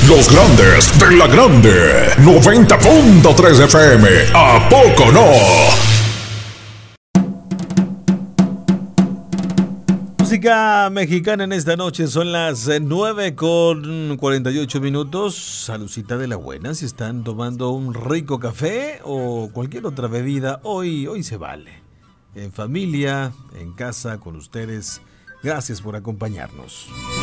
Los grandes de la grande. 90.3 FM. ¿A poco no? Música mexicana en esta noche. Son las 9:48. Salucita de la buena. Si están tomando un rico café o cualquier otra bebida, hoy se vale. En familia, en casa, con ustedes. Gracias por acompañarnos.